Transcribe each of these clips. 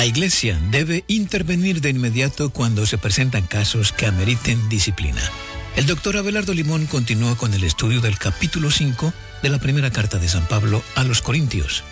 La Iglesia debe intervenir de inmediato cuando se presentan casos que ameriten disciplina. El doctor Abelardo Limón continúa con el estudio del capítulo 5 de la primera carta de San Pablo a los Corintios.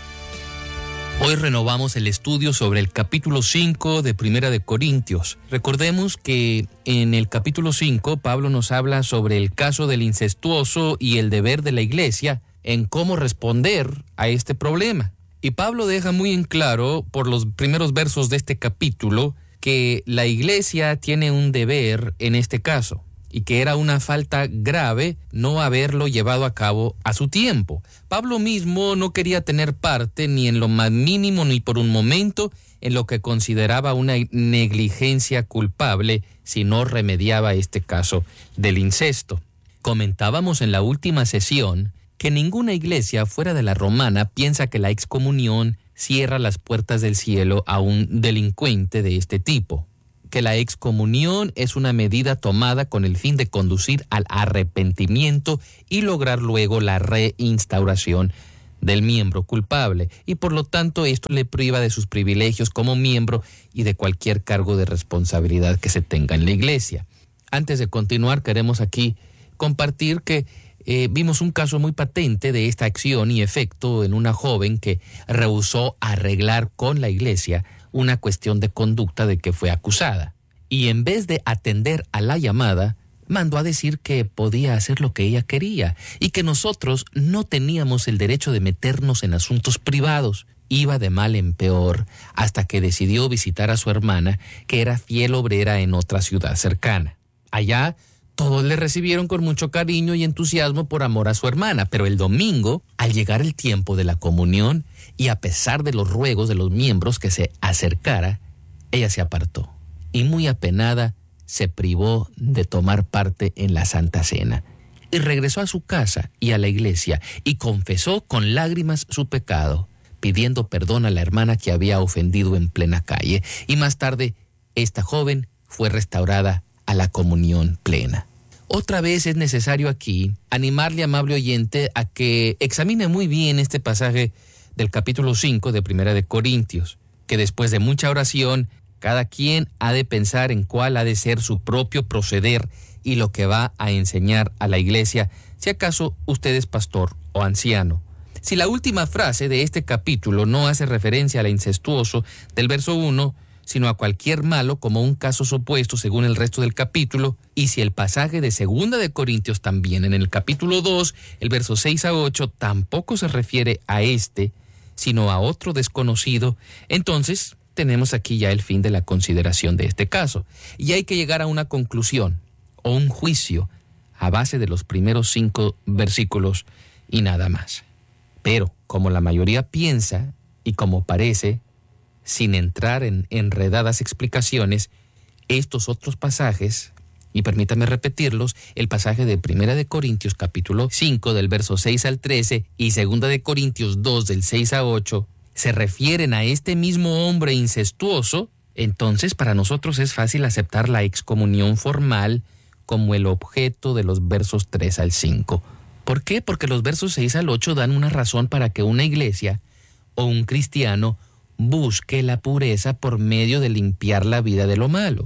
Hoy renovamos el estudio sobre el capítulo 5 de Primera de Corintios. Recordemos que en el capítulo 5 Pablo nos habla sobre el caso del incestuoso y el deber de la Iglesia en cómo responder a este problema. Y Pablo deja muy en claro por los primeros versos de este capítulo que la Iglesia tiene un deber en este caso y que era una falta grave no haberlo llevado a cabo a su tiempo. Pablo mismo no quería tener parte ni en lo más mínimo ni por un momento en lo que consideraba una negligencia culpable si no remediaba este caso del incesto. Comentábamos en la última sesión que ninguna iglesia fuera de la romana piensa que la excomunión cierra las puertas del cielo a un delincuente de este tipo, que la excomunión es una medida tomada con el fin de conducir al arrepentimiento y lograr luego la reinstauración del miembro culpable, y por lo tanto esto le priva de sus privilegios como miembro y de cualquier cargo de responsabilidad que se tenga en la iglesia. Antes de continuar, queremos aquí compartir que vimos un caso muy patente de esta acción y efecto en una joven que rehusó arreglar con la iglesia una cuestión de conducta de que fue acusada. Y en vez de atender a la llamada, mandó a decir que podía hacer lo que ella quería y que nosotros no teníamos el derecho de meternos en asuntos privados. Iba de mal en peor hasta que decidió visitar a su hermana, que era fiel obrera en otra ciudad cercana. Allá, todos le recibieron con mucho cariño y entusiasmo por amor a su hermana, pero el domingo, al llegar el tiempo de la comunión y a pesar de los ruegos de los miembros que se acercara, ella se apartó y muy apenada se privó de tomar parte en la Santa Cena y regresó a su casa y a la iglesia y confesó con lágrimas su pecado, pidiendo perdón a la hermana que había ofendido en plena calle, y más tarde esta joven fue restaurada a la comunión plena. Otra vez es necesario aquí animarle, amable oyente, a que examine muy bien este pasaje del capítulo 5 de Primera de Corintios, que después de mucha oración, cada quien ha de pensar en cuál ha de ser su propio proceder y lo que va a enseñar a la iglesia, si acaso usted es pastor o anciano. Si la última frase de este capítulo no hace referencia al incestuoso del verso 1, sino a cualquier malo como un caso supuesto según el resto del capítulo, y si el pasaje de Segunda de Corintios también en el capítulo 2, el verso 6 a 8, tampoco se refiere a este, sino a otro desconocido, entonces tenemos aquí ya el fin de la consideración de este caso, y hay que llegar a una conclusión o un juicio a base de los primeros 5 versículos y nada más. Pero, como la mayoría piensa y como parece, sin entrar en enredadas explicaciones, estos otros pasajes, y permítame repetirlos, el pasaje de Primera de Corintios capítulo 5 del verso 6 al 13 y Segunda de Corintios 2 del 6 a 8, se refieren a este mismo hombre incestuoso, entonces para nosotros es fácil aceptar la excomunión formal como el objeto de los versos 3 al 5. ¿Por qué? Porque los versos 6 al 8 dan una razón para que una iglesia o un cristiano busque la pureza por medio de limpiar la vida de lo malo.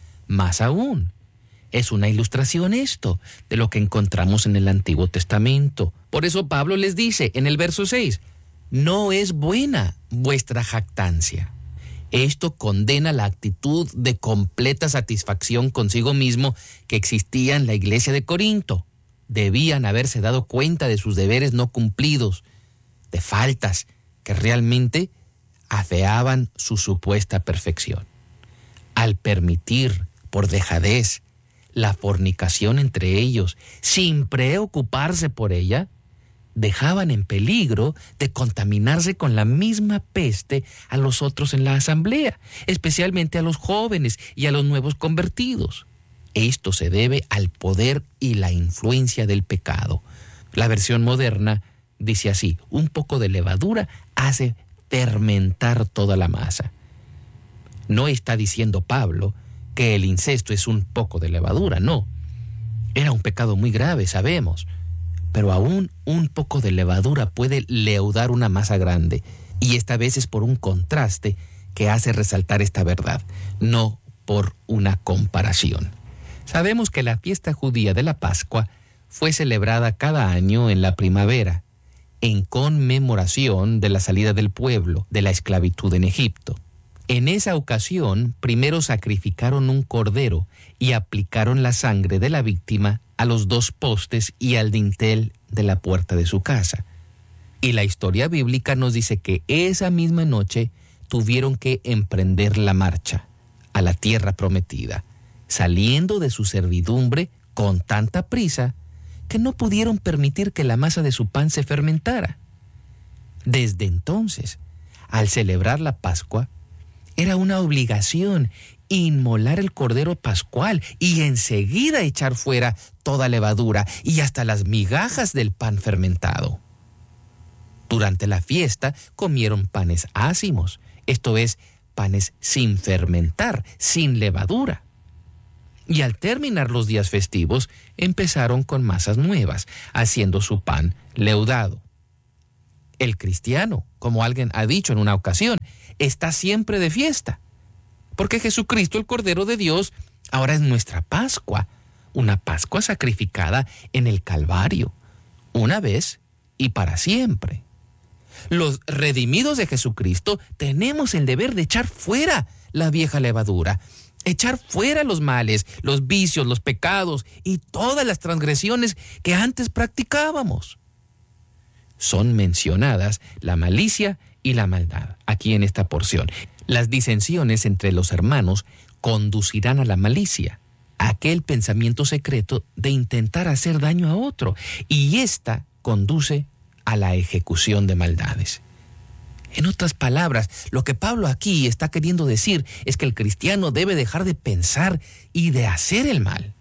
Más aún, es una ilustración esto de lo que encontramos en el Antiguo Testamento. Por eso Pablo les dice en el verso 6, no es buena vuestra jactancia. Esto condena la actitud de completa satisfacción consigo mismo que existía en la iglesia de Corinto. Debían haberse dado cuenta de sus deberes no cumplidos, de faltas que realmente afeaban su supuesta perfección. Al permitir, por dejadez, la fornicación entre ellos, sin preocuparse por ella, dejaban en peligro de contaminarse con la misma peste a los otros en la asamblea, especialmente a los jóvenes y a los nuevos convertidos. Esto se debe al poder y la influencia del pecado. La versión moderna dice así: un poco de levadura hace fermentar toda la masa. No está diciendo Pablo que el incesto es un poco de levadura, no. Era un pecado muy grave, sabemos, pero aún un poco de levadura puede leudar una masa grande, y esta vez es por un contraste que hace resaltar esta verdad, no por una comparación. Sabemos que la fiesta judía de la Pascua fue celebrada cada año en la primavera, en conmemoración de la salida del pueblo de la esclavitud en Egipto. En esa ocasión, primero sacrificaron un cordero y aplicaron la sangre de la víctima a los 2 postes y al dintel de la puerta de su casa. Y la historia bíblica nos dice que esa misma noche tuvieron que emprender la marcha a la tierra prometida, saliendo de su servidumbre con tanta prisa que no pudieron permitir que la masa de su pan se fermentara. Desde entonces, al celebrar la Pascua, era una obligación inmolar el cordero pascual y enseguida echar fuera toda levadura y hasta las migajas del pan fermentado. Durante la fiesta comieron panes ácimos, esto es, panes sin fermentar, sin levadura. Y al terminar los días festivos, empezaron con masas nuevas, haciendo su pan leudado. El cristiano, como alguien ha dicho en una ocasión, está siempre de fiesta, porque Jesucristo, el Cordero de Dios, ahora es nuestra Pascua, una Pascua sacrificada en el Calvario, una vez y para siempre. Los redimidos de Jesucristo tenemos el deber de echar fuera la vieja levadura, echar fuera los males, los vicios, los pecados y todas las transgresiones que antes practicábamos. Son mencionadas la malicia y la maldad aquí en esta porción. Las disensiones entre los hermanos conducirán a la malicia, a aquel pensamiento secreto de intentar hacer daño a otro, y esta conduce a la ejecución de maldades. En otras palabras, lo que Pablo aquí está queriendo decir es que el cristiano debe dejar de pensar y de hacer el mal,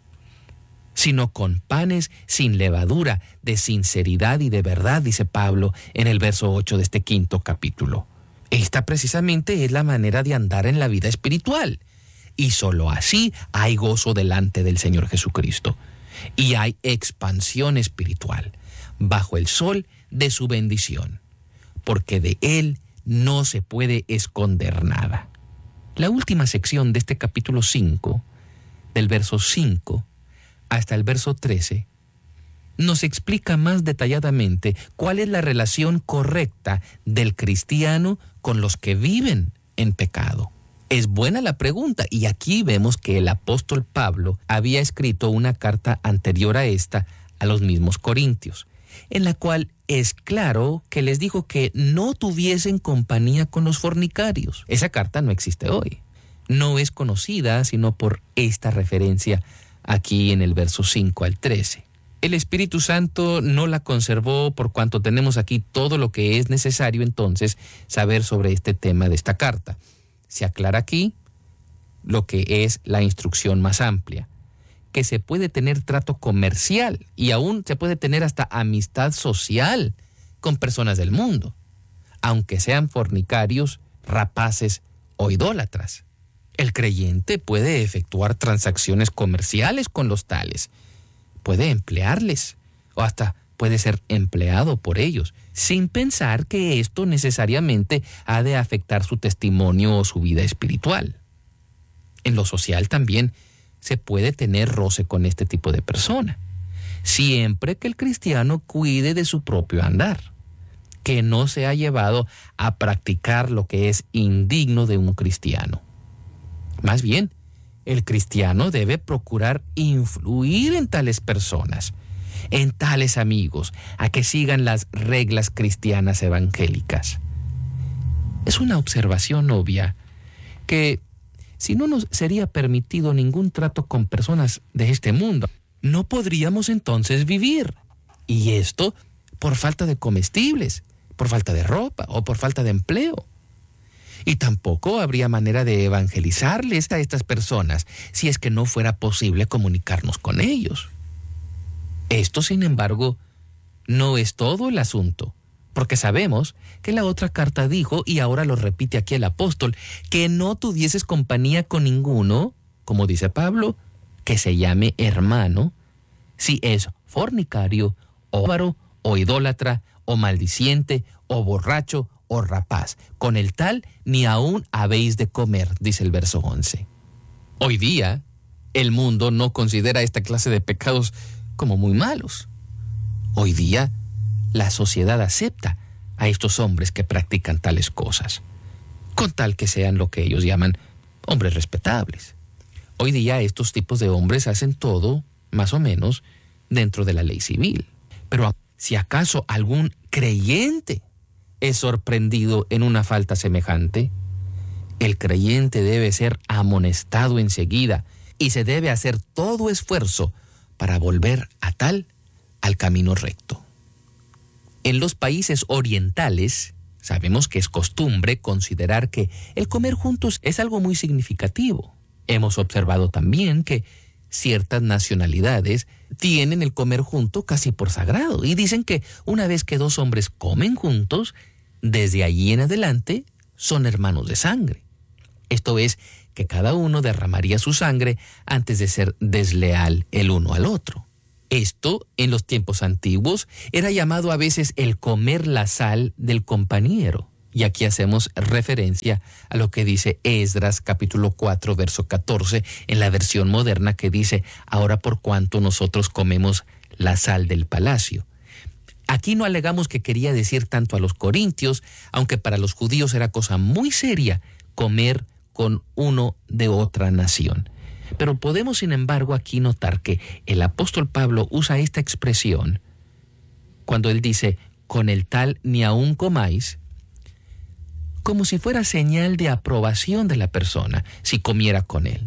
sino con panes sin levadura, de sinceridad y de verdad, dice Pablo en el verso 8 de este 5º capítulo. Esta precisamente es la manera de andar en la vida espiritual, y solo así hay gozo delante del Señor Jesucristo, y hay expansión espiritual bajo el sol de su bendición, porque de Él no se puede esconder nada. La última sección de este capítulo 5, del verso 5 hasta el verso 13, nos explica más detalladamente cuál es la relación correcta del cristiano con los que viven en pecado. Es buena la pregunta, y aquí vemos que el apóstol Pablo había escrito una carta anterior a esta a los mismos corintios, en la cual es claro que les dijo que no tuviesen compañía con los fornicarios. Esa carta no existe hoy. No es conocida sino por esta referencia aquí en el verso 5 al 13. El Espíritu Santo no la conservó, por cuanto tenemos aquí todo lo que es necesario entonces saber sobre este tema de esta carta. Se aclara aquí lo que es la instrucción más amplia, que se puede tener trato comercial y aún se puede tener hasta amistad social con personas del mundo, aunque sean fornicarios, rapaces o idólatras. El creyente puede efectuar transacciones comerciales con los tales, puede emplearles o hasta puede ser empleado por ellos, sin pensar que esto necesariamente ha de afectar su testimonio o su vida espiritual. En lo social también se puede tener roce con este tipo de persona, siempre que el cristiano cuide de su propio andar, que no se ha llevado a practicar lo que es indigno de un cristiano. Más bien, el cristiano debe procurar influir en tales personas, en tales amigos, a que sigan las reglas cristianas evangélicas. Es una observación obvia que si no nos sería permitido ningún trato con personas de este mundo, no podríamos entonces vivir. Y esto por falta de comestibles, por falta de ropa o por falta de empleo. Y tampoco habría manera de evangelizarles a estas personas si es que no fuera posible comunicarnos con ellos. Esto, sin embargo, no es todo el asunto, porque sabemos que la otra carta dijo, y ahora lo repite aquí el apóstol, que no tuvieses compañía con ninguno, como dice Pablo, que se llame hermano, si es fornicario, o avaro, o idólatra, o maldiciente, o borracho, o rapaz. Con el tal ni aún habéis de comer, dice el verso 11. Hoy día, el mundo no considera esta clase de pecados como muy malos. Hoy día, la sociedad acepta a estos hombres que practican tales cosas, con tal que sean lo que ellos llaman hombres respetables. Hoy día estos tipos de hombres hacen todo, más o menos, dentro de la ley civil. Pero si acaso algún creyente es sorprendido en una falta semejante, el creyente debe ser amonestado enseguida y se debe hacer todo esfuerzo para volver al camino recto. En los países orientales, sabemos que es costumbre considerar que el comer juntos es algo muy significativo. Hemos observado también que ciertas nacionalidades tienen el comer junto casi por sagrado y dicen que una vez que dos hombres comen juntos, desde allí en adelante son hermanos de sangre. Esto es, que cada uno derramaría su sangre antes de ser desleal el uno al otro. Esto, en los tiempos antiguos, era llamado a veces el comer la sal del compañero. Y aquí hacemos referencia a lo que dice Esdras capítulo 4, verso 14, en la versión moderna que dice, ahora por cuanto nosotros comemos la sal del palacio. Aquí no alegamos que quería decir tanto a los corintios, aunque para los judíos era cosa muy seria comer con uno de otra nación. Pero podemos, sin embargo, aquí notar que el apóstol Pablo usa esta expresión cuando él dice, con el tal ni aún comáis, como si fuera señal de aprobación de la persona si comiera con él.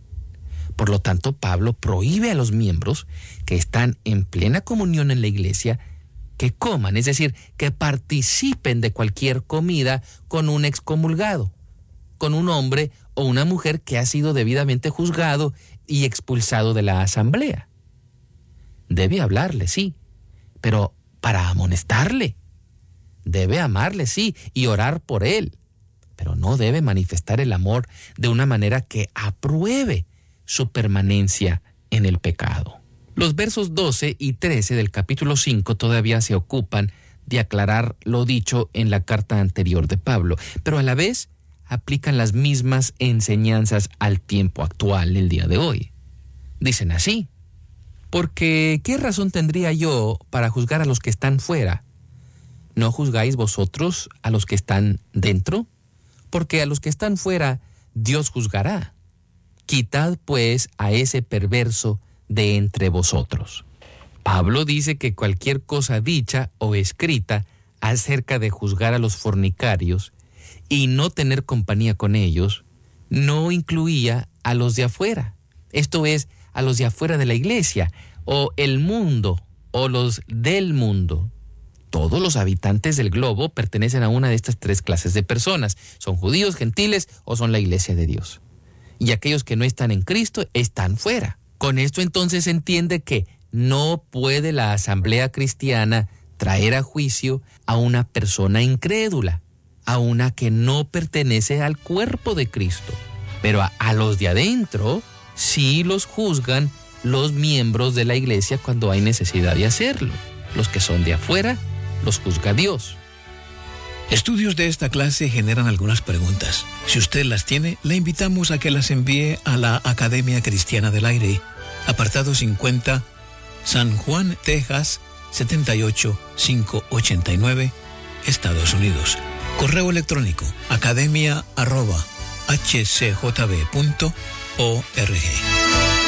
Por lo tanto, Pablo prohíbe a los miembros que están en plena comunión en la iglesia que coman, es decir, que participen de cualquier comida con un excomulgado, con un hombre o una mujer que ha sido debidamente juzgado y expulsado de la asamblea. Debe hablarle, sí, pero para amonestarle. Debe amarle, sí, y orar por él, pero no debe manifestar el amor de una manera que apruebe su permanencia en el pecado. Los versos 12 y 13 del capítulo 5 todavía se ocupan de aclarar lo dicho en la carta anterior de Pablo, pero a la vez aplican las mismas enseñanzas al tiempo actual, el día de hoy. Dicen así, porque ¿qué razón tendría yo para juzgar a los que están fuera? ¿No juzgáis vosotros a los que están dentro? Porque a los que están fuera Dios juzgará. Quitad pues a ese perverso de entre vosotros. Pablo dice que cualquier cosa dicha o escrita acerca de juzgar a los fornicarios y no tener compañía con ellos, no incluía a los de afuera. Esto es, a los de afuera de la iglesia, o el mundo, o los del mundo. Todos los habitantes del globo pertenecen a una de estas tres clases de personas. Son judíos, gentiles o son la iglesia de Dios. Y aquellos que no están en Cristo están fuera. Con esto entonces se entiende que no puede la asamblea cristiana traer a juicio a una persona incrédula, a una que no pertenece al cuerpo de Cristo. Pero a los de adentro sí los juzgan los miembros de la iglesia cuando hay necesidad de hacerlo. Los que son de afuera los juzga Dios. Estudios de esta clase generan algunas preguntas. Si usted las tiene, le invitamos a que las envíe a la Academia Cristiana del Aire, apartado 50, San Juan, Texas, 78589, Estados Unidos. Correo electrónico academia@hcjb.org.